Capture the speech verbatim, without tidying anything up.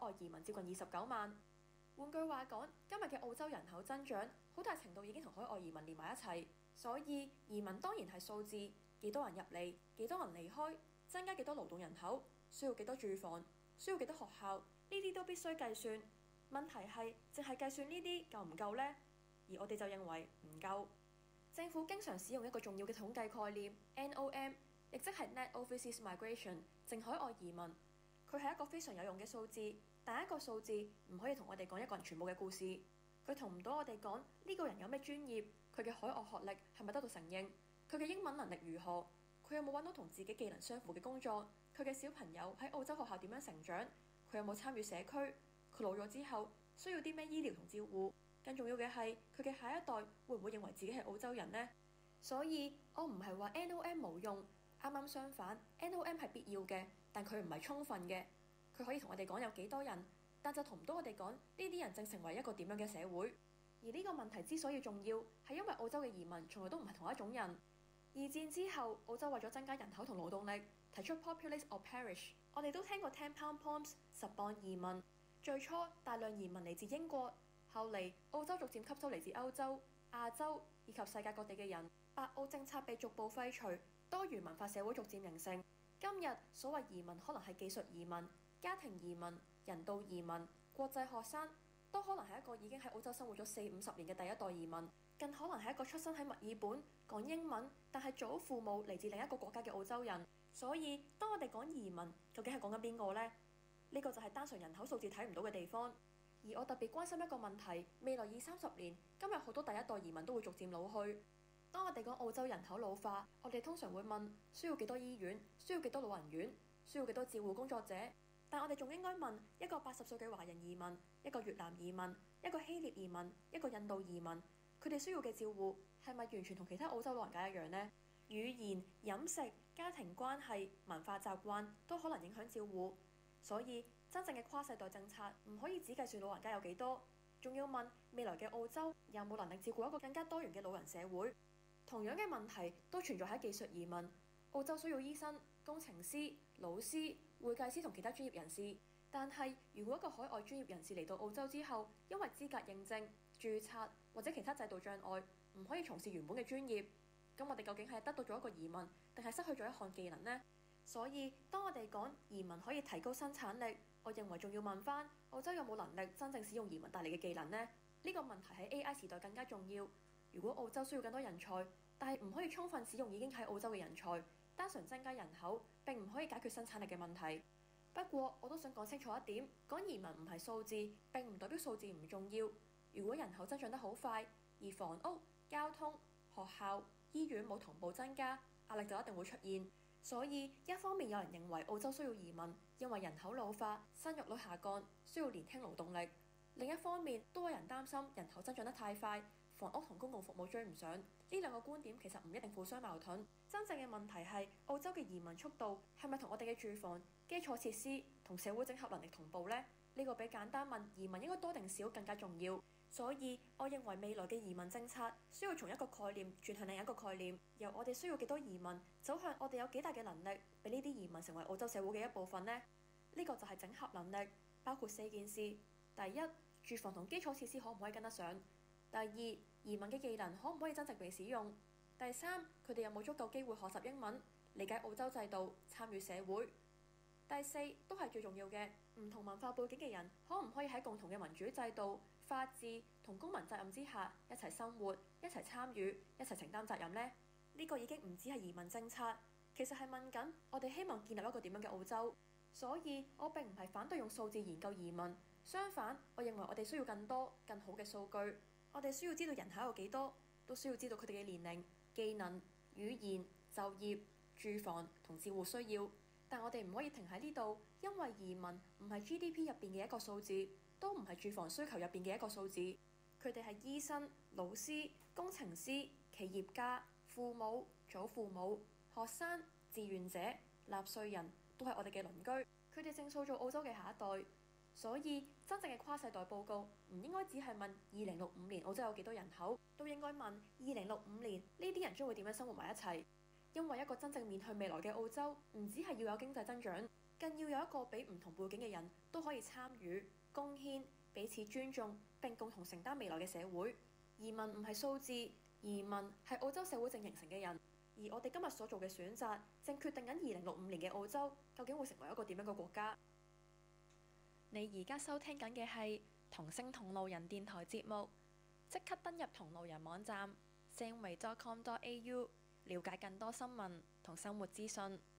外移民接近二十九萬。換句話講，今日嘅澳洲人口增長好大程度已經同海外移民連埋一齊，所以移民當然係數字，幾多人入嚟，幾多人離開，增加幾多勞動人口，需要幾多住房，需要幾多學校，呢啲都必須計算。問題係淨係計算呢啲夠唔夠呢？而我哋就認為唔夠。政府經常使用一個重要嘅統計概念 N O M， 亦即係 Net Overseas Migration， 淨海外移民。佢係一個非常有用嘅數字，但一個數字唔可以同我哋講一個人全部嘅故事。佢同唔到我哋講呢個人有咩專業，佢嘅海外學歷係咪得到承認，佢嘅英文能力如何，佢有冇揾到同自己技能相符嘅工作，佢嘅小朋友喺澳洲學校點樣成長，佢有冇參與社區，佢老咗之後需要啲咩醫療同照顧，更重要嘅係佢嘅下一代會唔會認為自己係澳洲人呢？所以我唔係話 N O M 冇用，啱啱相反 N O M 係必要嘅，但佢唔係充分嘅。佢可以同我哋講有幾多人，但就同唔到我哋講呢啲人正成為一個點樣嘅社會。而呢個問題之所以重要，係因為澳洲嘅移民從來都唔係同一種人。二戰之後，澳洲為咗增加人口同勞動力，提出 populate or perish。我哋都聽過 ten pound poms 十磅移民。最初大量移民嚟自英國，後嚟澳洲逐漸吸收嚟自歐洲、亞洲以及世界各地嘅人。白澳政策被逐步廢除，多元文化社會逐漸形成。今日所謂移民可能係技術移民、家庭移民、人道移民、國際學生，都可能係一個已經喺澳洲生活咗四五十年嘅第一代移民，更可能係一個出生喺墨爾本、講英文，但係祖父母嚟自另一個國家嘅澳洲人。所以當我哋講移民，究竟係講緊邊個呢？呢個就係單純人口數字睇唔到嘅地方。而我特別關心一個問題，未來二三十年，今日好多第一代移民都會逐漸老去。當我哋講澳洲人口老化，我哋通常會問需要幾多醫院，需要幾多老人院，需要幾多照護工作者。但我哋仲應該問一個八十歲嘅華人移民，一個越南移民，一個希臘移民，一個印度移民，佢哋需要嘅照護係咪完全同其他澳洲老人家一樣呢？語言、飲食、家庭關係、文化習慣都可能影響照護。所以真正嘅跨世代政策唔可以只計算老人家有幾多，仲要問未來嘅澳洲有冇能力照顧一個更加多元嘅老人社會。同樣嘅問題都存在喺技術移民。澳洲需要醫生、工程師、老師、會計師同其他專業人士，但係如果一個海外專業人士嚟到澳洲之後，因為資格認證、註冊或者其他制度障礙，唔可以從事原本嘅專業，咁我哋究竟係得到咗一個移民，定係失去咗一項技能呢？所以當我哋講移民可以提高生產力，我認為仲要問翻澳洲有冇能力真正使用移民帶嚟嘅技能呢？呢個問題喺 A I 時代更加重要。如果澳洲需要更多人才，但係唔可以充分使用已經喺澳洲嘅人才，單純增加人口並唔可以解決生產力嘅問題。不過我都想講清楚一點，講移民唔係數字，並唔代表數字唔重要。如果人口增長得好快，而房屋、交通、學校、醫院冇同步增加，壓力就一定會出現。所以一方面有人認為澳洲需要移民，因為人口老化、生育率下降，需要年輕勞動力；另一方面都有人擔心人口增長得太快，房屋同公共服務追唔上。呢兩個觀點其實唔一定互相矛盾。真正嘅問題係澳洲嘅移民速度係咪同我哋嘅住房、基礎設施同社會整合能力同步呢？呢個比簡單問移民應該多定少更加重要。所以我認為未來嘅移民政策需要從一個概念轉向另一個概念，由我哋需要幾多移民走向我哋有幾大嘅能力俾呢啲移民成為澳洲社會嘅一部分呢？呢個就係整合能力，包括四件事。第一，住房同基礎設施可唔可以跟得上？第二，移民嘅技能可唔可以真正被使用？第三，佢哋有冇足夠機會學習英文、理解澳洲制度、參與社會？第四，都係最重要嘅，唔同文化背景嘅人可唔可以喺共同嘅民主制度、法治同公民責任之下一齊生活、一齊參與、一齊承擔責任呢？呢個已經唔止係移民政策，其實係問緊我哋希望建立一個點樣嘅澳洲。所以我並唔係反對用數字研究移民，相反，我認為我哋需要更多、更好嘅數據。我哋需要知道人口有幾多，都需要知道佢哋嘅年齡、技能、語言、就業、住房同照護需要。但我哋唔可以停喺呢度，因為移民唔係 G D P 入邊嘅一個數字，都唔係住房需求入邊嘅一個數字。佢哋係醫生、老師、工程師、企業家、父母、祖父母、學生、志願者、納稅人，都係我哋嘅鄰居。佢哋正塑造澳洲嘅下一代。所以真正嘅跨世代報告唔應該只係問二零六五年澳洲有幾多人口，都應該問二零六五年呢啲人將會點樣生活埋一齊。因為一個真正面向未來嘅澳洲，唔只係要有經濟增長， 更要有一個俾唔同背景嘅人都可以參與、貢獻、彼此尊重並共同承擔未來嘅社會。移民唔係數字，移民係澳洲社會正形成嘅人。而我哋今日所做嘅選擇，正決定緊二零六五年嘅澳洲究竟會成為一個點樣嘅國家。你而家收聽緊嘅係同聲同路人電台節目，即刻登入同路人網站 singway dot com dot a u 了解更多新聞同生活資訊。